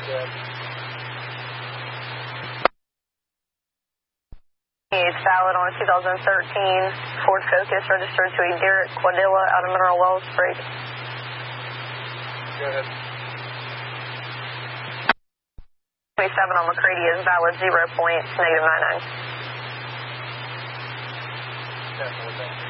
It's valid on a 2013 Ford Focus registered to a Derek Quadilla out of Mineral Wells Freight. Go ahead. 27 on McCready is valid, 0.99. Definitely, thank you.